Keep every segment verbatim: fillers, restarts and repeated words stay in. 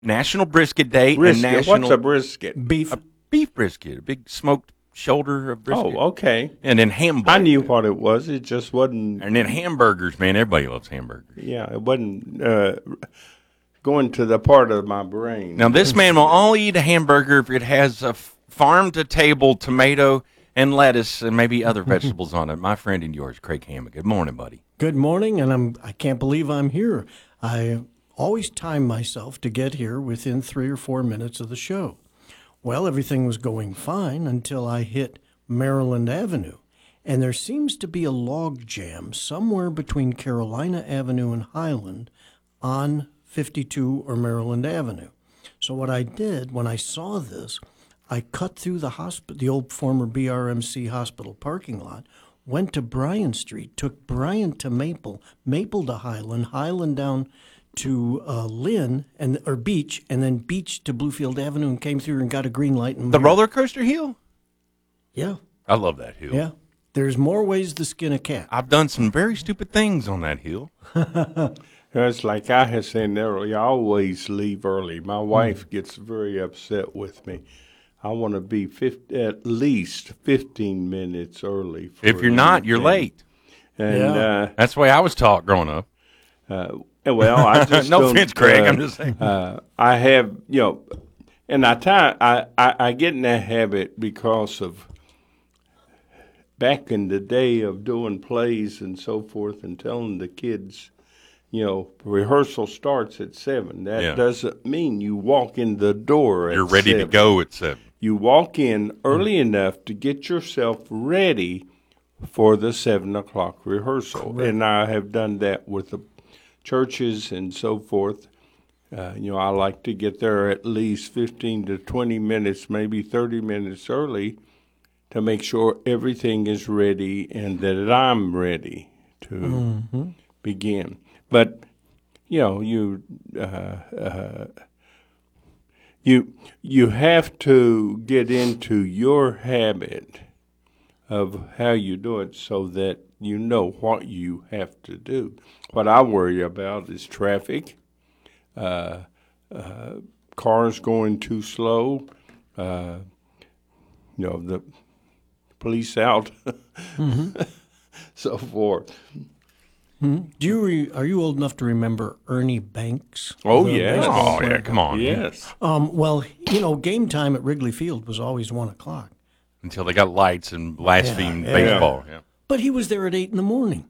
National Brisket Day Brisket. and National What's a brisket? Beef. a beef brisket, a big smoked shoulder of brisket. Oh, okay. And then hamburgers. I knew what it was. It just wasn't. And then hamburgers, man. Everybody loves hamburgers. Yeah, it wasn't uh, going to the part of my brain. Now, this man will only eat a hamburger if it has a farm-to-table tomato and lettuce and maybe other vegetables on it. My friend and yours, Craig Hammond. Good morning, buddy. Good morning, and I'm. I can't believe I'm here. I always time myself to get here within three or four minutes of the show. Well, everything was going fine until I hit Maryland Avenue, and there seems to be a log jam somewhere between Carolina Avenue and Highland on fifty-two or Maryland Avenue. So what I did when I saw this, I cut through the hospital, the old former B R M C hospital parking lot, went to Bryan Street, took Bryan to Maple, Maple to Highland, Highland down to uh, Lynn and or Beach, and then Beach to Bluefield Avenue, and came through and got a green light. And The roller coaster hill? Yeah, I love that hill. yeah. There's more ways to skin a cat. I've done some very stupid things on that hill. It's like I had said earlier, I always leave early. My wife gets very upset with me. I want to be fifty, at least fifteen minutes early. For If you're not, you're anything. late. And, Yeah. That's the way I was taught growing up. uh, uh, well, I just No don't, offense, Craig. uh, I'm just saying. Uh, I have, you know, and I, tie, I, I, I get in that habit because of back in the day of doing plays and so forth and telling the kids, you know, rehearsal starts at seven. That Yeah. doesn't mean you walk in the door at You're ready to seven. go at seven. You walk in early enough to get yourself ready for the seven o'clock rehearsal. And I have done that with the churches and so forth. Uh, you know, I like to get there at least fifteen to twenty minutes, maybe thirty minutes early to make sure everything is ready and that I'm ready to Mm-hmm. begin. But, you know, you uh, uh, you you have to get into your habit of how you do it so that you know what you have to do. What I worry about is traffic, uh, uh, cars going too slow, uh, you know, the police out, Mm-hmm. so forth. Do you re, are you old enough to remember Ernie Banks? Oh, The yes. baseball Oh, player? yeah, come on. Yes. Um, well, you know, game time at Wrigley Field was always one o'clock, Until they got lights and blasphemed Yeah, yeah. baseball. Yeah. but he was there at eight in the morning.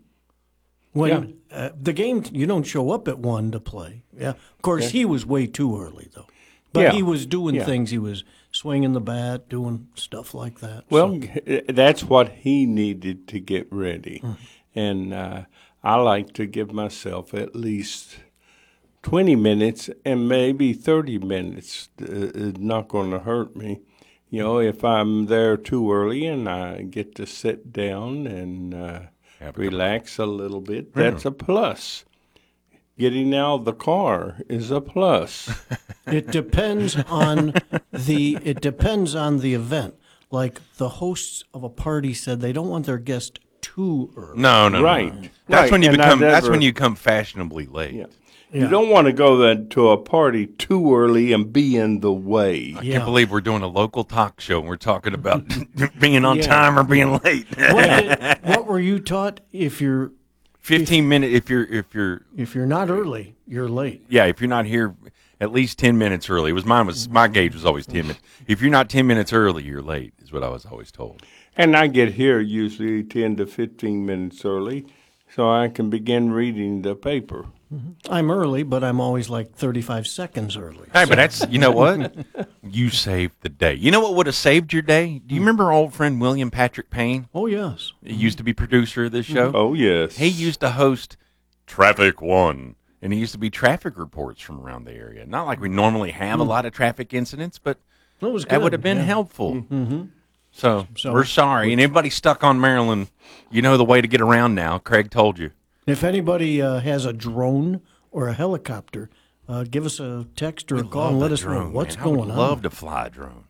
When uh, the game, you don't show up at one to play. Yeah, of course, he was way too early though. But Yeah. he was doing Yeah. things. He was swinging the bat, doing stuff like that. Well, So- g- that's what he needed to get ready. And uh, I like to give myself at least twenty minutes and maybe thirty minutes. Uh, It's not going to hurt me. You know, if I'm there too early and I get to sit down and uh, Have a cup of- relax a little bit, that's a plus. Getting out of the car is a plus. It depends on the it depends on the event. Like the hosts of a party said, they don't want their guest too early. No, no, no, Right. no. That's Right, when you and I become. That's never- when you become fashionably late. Yeah. Yeah. You don't want to go then to a party too early and be in the way. I Yeah. can't believe we're doing a local talk show and we're talking about being on Yeah. time or being late. What, did- what were you taught? If you're Fifteen minutes. If you're, if you're, if you're not early, you're late. yeah, if you're not here at least ten minutes early. It was mine. Was my gauge was always ten minutes. If you're not ten minutes early, you're late. Is what I was always told. And I get here usually ten to fifteen minutes early so I can begin reading the paper. I'm early, but I'm always like thirty-five seconds early. Hey, but that's, you know what? You saved the day. You know what would have saved your day? Do you remember our old friend William Patrick Payne? Oh yes. He used to be producer of this show. Oh, yes. He used to host Traffic One, and he used to be traffic reports from around the area. Not like we normally have a lot of traffic incidents, but That was good. that would have been yeah. helpful. Mm-hmm. So, So- we're sorry. And everybody stuck on Maryland, you know the way to get around now. Craig told you. If anybody uh, has a drone or a helicopter, uh, give us a text or a call and Love let a us know drone, what's man. going I would on. love to fly a drone.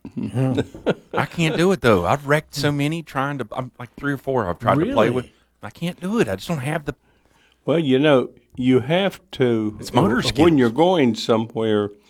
I can't do it though. I've wrecked so many trying to. I'm like three or four. I've tried to play Really? with. I can't do it. I just don't have the. Well, you know, you have to. It's motor When skills. you're going somewhere